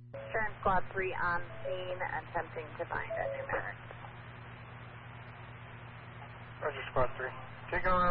Current Squad 3 on scene, attempting to find a pneumatic. Roger, Squad 3. Take our